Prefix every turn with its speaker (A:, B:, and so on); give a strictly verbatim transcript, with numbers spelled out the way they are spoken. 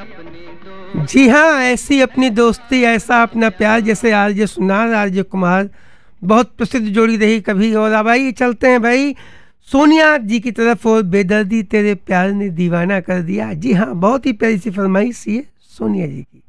A: जी हाँ, ऐसी अपनी दोस्ती ऐसा अपना प्यार, जैसे आरजे सुनार आरजे कुमार बहुत प्रसिद्ध जोड़ी रही कभी। और अब आइए चलते हैं भाई सोनिया जी की तरफ, और बेदर्दी तेरे प्यार ने दीवाना कर दिया। जी हाँ, बहुत ही प्यारी सी फरमाइश ये सोनिया जी की।